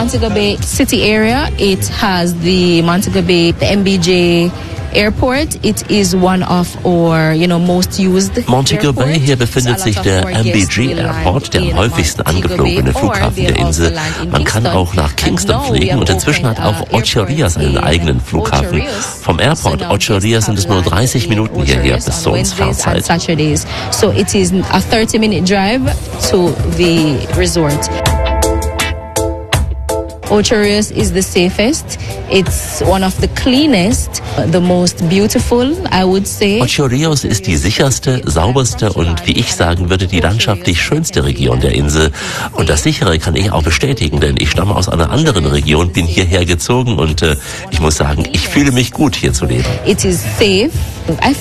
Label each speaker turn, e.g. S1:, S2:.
S1: Montego Bay city area, it has the Montego Bay, the MBJ Airport. It is one of our, most used
S2: Montego Bay, hier befindet sich der MBJ Airport, der am häufigsten angeflogene Flughafen der Insel. Man kann auch nach Kingston fliegen und inzwischen hat auch Ocho Rios einen eigenen Flughafen. Vom Airport Ocho Rios sind es nur 30 Minuten hierher bis zu uns Fahrzeit.
S1: So it is a 30-minute drive to the resort. Ocho Rios is the safest. It's one of the cleanest, the most beautiful, I would say.
S2: Ocho Rios ist die sicherste, sauberste und, wie ich sagen würde, die landschaftlich schönste Region der Insel. Und das Sichere kann ich auch bestätigen, denn ich stamme aus einer anderen Region, bin hierher gezogen und ich muss sagen, ich fühle mich gut, hier zu leben.
S1: It is safe.